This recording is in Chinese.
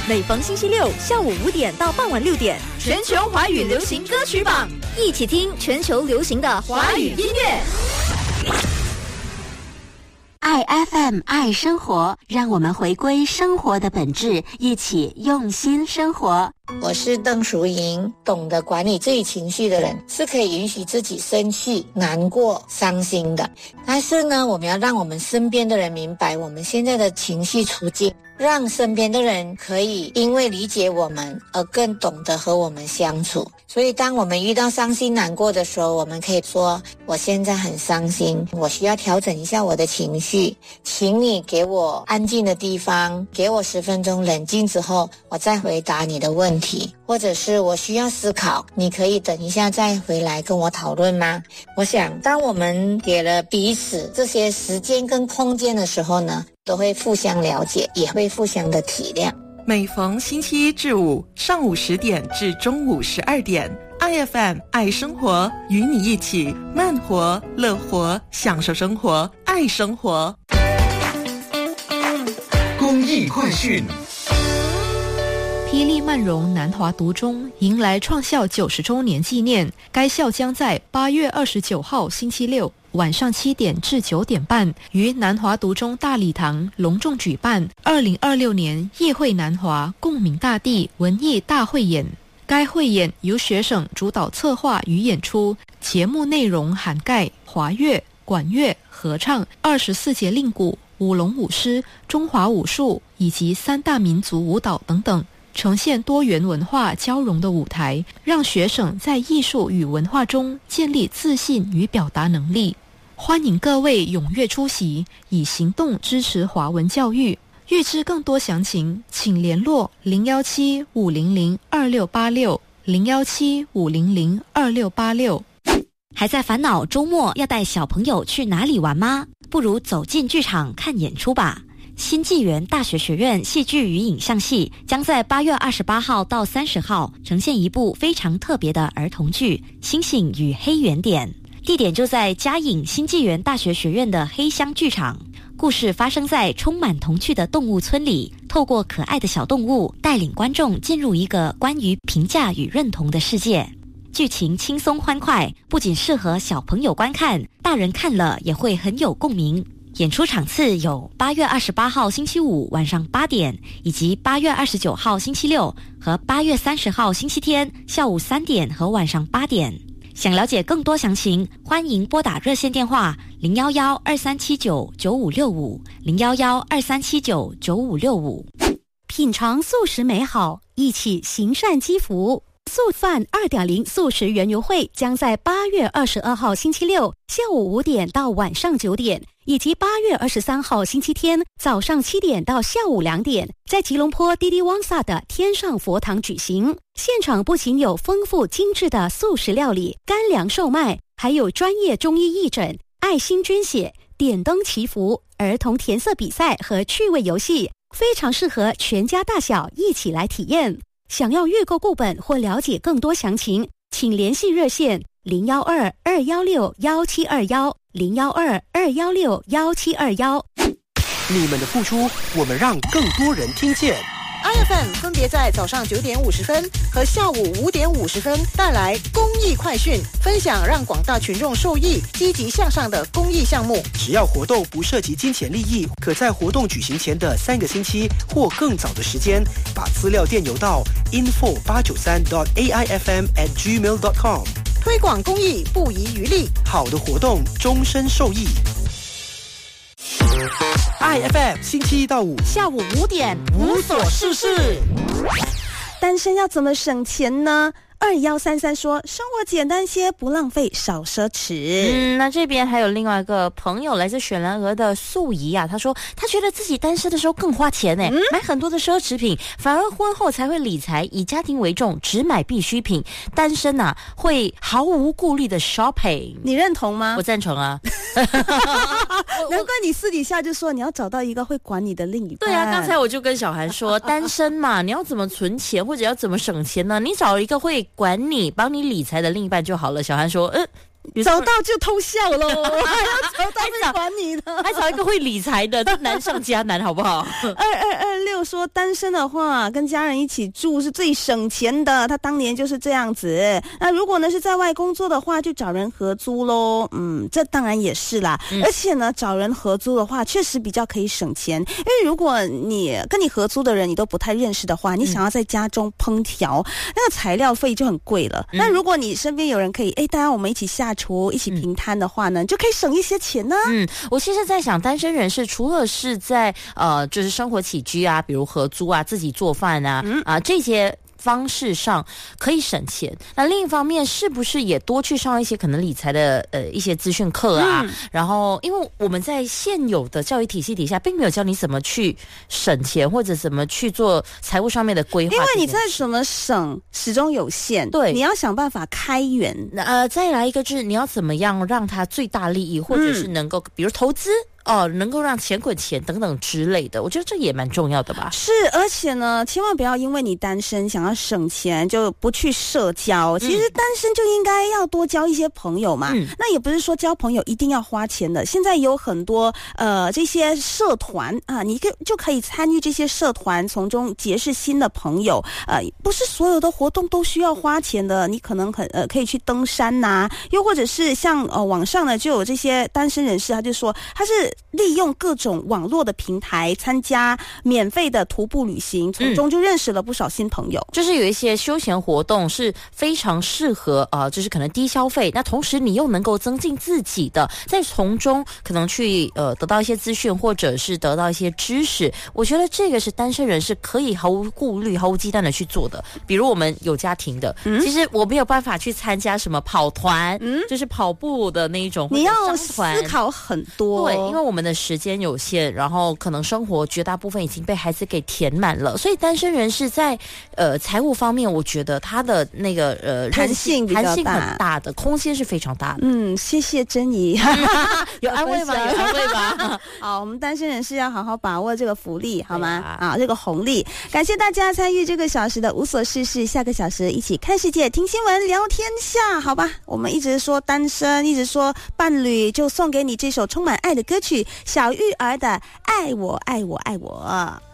每逢星期六下午5点到傍晚6点，全球华语流行歌曲榜，一起听全球流行的华语音乐。 爱 FM 爱生活，让我们回归生活的本质，一起用心生活。 我是邓淑莹，懂得管理自己情绪的人是可以允许自己生气、难过、伤心的。但是呢，我们要让我们身边的人明白我们现在的情绪处境，让身边的人可以因为理解我们而更懂得和我们相处。所以当我们遇到伤心难过的时候，我们可以说，我现在很伤心，我需要调整一下我的情绪，请你给我安静的地方，给我10分钟冷静之后，我再回答你的问题。或者是我需要思考，你可以等一下再回来跟我讨论吗？我想当我们给了彼此这些时间跟空间的时候呢，都会互相了解，也会互相的体谅。 每逢星期一至五上午10点至中午12点，IFM 爱生活，与你一起慢活、乐活，享受生活，爱生活。 公益快讯。 霹雳曼荣南华读中迎来创校90周年纪念，该校将在8月29号星期六晚上7点至9点半于南华读中大礼堂隆重举办2026年夜会南华共鸣大地文艺大汇演。该汇演由学生主导策划与演出，节目内容涵盖华乐、管乐、合唱、24节令鼓、舞龙舞狮、中华武术以及3大民族舞蹈等等，呈现多元文化交融的舞台，让学生在艺术与文化中建立自信与表达能力。欢迎各位踊跃出席，以行动支持华文教育。预知更多详情，请联络017-500-2686 017-500-2686。 还在烦恼周末要带小朋友去哪里玩吗？不如走进剧场看演出吧。新纪元大学学院戏剧与影像系将在8月28号到30号呈现一部非常特别的儿童剧《星星与黑圆点》，地点就在嘉颖新纪元大学学院的黑箱剧场。故事发生在充满童趣的动物村里，透过可爱的小动物带领观众进入一个关于评价与认同的世界。剧情轻松欢快，不仅适合小朋友观看，大人看了也会很有共鸣。演出场次有8月28号星期五晚上8点，以及8月29号星期六和8月30号星期天下午3点和晚上8点。想了解更多详情，欢迎拨打热线电话011-2379-9565 011-2379-9565。 品尝素食美好，一起行善积福。素饭 2.0 素食园游会将在8月22号星期六下午5点到晚上9点，以及8月23号星期天早上7点到下午2点，在吉隆坡滴滴旺萨的天上佛堂举行。现场不仅有丰富精致的素食料理、干粮售卖，还有专业中医义诊、爱心捐血、点灯祈福、儿童填色比赛和趣味游戏，非常适合全家大小一起来体验。想要预购顾本或了解更多详情，请联系热线012-216-1721 012-216-1721。 你们的付出，我们让更多人听见。 IFM 分别在早上9点50分和下午5点50分带来公益快讯，分享让广大群众受益、积极向上的公益项目。 只要活动不涉及金钱利益，可在活动举行前的3个星期或更早的时间，把资料电邮到 info893.aifm@gmail.com。 推广公益不遗余力， 好的活动终身受益。IFM 星期一到五下午5点无所事事。 单身要怎么省钱呢？2133说生活简单些，不浪费，少奢侈。 那这边还有另外一个朋友来自雪兰莪的素怡啊，他说他觉得自己单身的时候更花钱呢，买很多的奢侈品，反而婚后才会理财，以家庭为重，只买必需品。单身啊会毫无顾虑的 shopping， 你认同吗？ 我赞成啊。 难怪你私底下就说你要找到一个会管你的另一半。 对啊，刚才我就跟小韩说，单身嘛，你要怎么存钱或者要怎么省钱呢？你找一个会管你、帮你理财的另一半就好了。小韩说， 找到就偷笑咯，还要找到会管你的， 还找一个会理财的，这难上加难，好不好 ？2226说单身的话，跟家人一起住是最省钱的，他当年就是这样子。那如果呢是在外工作的话，就找人合租咯。这当然也是啦。而且呢，找人合租的话，确实比较可以省钱，因为如果你跟你合租的人你都不太认识的话，你想要在家中烹调，那个材料费就很贵了。那如果你身边有人可以，大家我们一起下厨一起平摊的话呢，就可以省一些钱呢。 我其实在想，单身人士除了是在就是生活起居啊，比如合租啊，自己做饭啊，这些方式上可以省钱。那另一方面，是不是也多去上一些可能理财的一些资讯课啊？然后，因为我们在现有的教育体系底下，并没有教你怎么去省钱，或者怎么去做财务上面的规划。 因为你再怎么省，始终有限。 对， 你要想办法开源。 再来一个就是你要怎么样让它最大利益，或者是能够，比如投资。能够让钱滚钱等等之类的，我觉得这也蛮重要的吧。 是，而且呢，千万不要因为你单身想要省钱就不去社交。其实单身就应该要多交一些朋友嘛。那也不是说交朋友一定要花钱的。现在有很多这些社团啊，你就可以参与这些社团，从中结识新的朋友。不是所有的活动都需要花钱的，你可能可以去登山呐，又或者是像网上呢就有这些单身人士，他就说他是利用各种网络的平台参加免费的徒步旅行，从中就认识了不少新朋友。 就是有一些休闲活动是非常适合就是可能低消费，那同时你又能够增进自己的，在从中可能去得到一些资讯，或者是得到一些知识。我觉得这个是单身人是可以毫无顾虑毫无忌惮的去做的。比如我们有家庭的，其实我没有办法去参加什么跑团，就是跑步的那一种， 你要思考很多。 对，因为我们的时间有限，然后可能生活绝大部分已经被孩子给填满了，所以单身人士在财务方面，我觉得他的那个弹性很大的空间是非常大的。 谢谢珍怡， 有安慰吗？有安慰吧。 好，我们单身人士要好好把握这个福利，好吗？这个红利。感谢大家参与这个小时的无所事事，下个小时一起看世界、听新闻、聊天下，好吧？我们一直说单身，一直说伴侣，就送给你这首充满爱的歌曲，小玉儿的《爱我爱我爱我》。